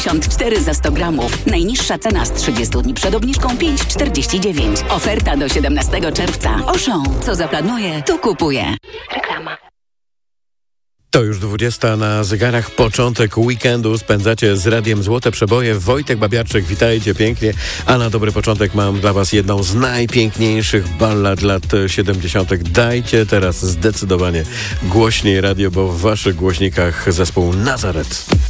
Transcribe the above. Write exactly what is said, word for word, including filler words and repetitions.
cztery za sto gramów. Najniższa cena z trzydziestu dni przed obniżką pięć czterdzieści dziewięć. Oferta do siedemnastego czerwca. Auchan. Co zaplanuje, to kupuje. Reklama. To już dwudziesta na zegarach, początek weekendu. Spędzacie z Radiem Złote Przeboje. Wojtek Babiarczyk, witajcie pięknie. A na dobry początek mam dla was jedną z najpiękniejszych ballad lat siedemdziesiątych. Dajcie teraz zdecydowanie głośniej radio, bo w waszych głośnikach zespół Nazaret.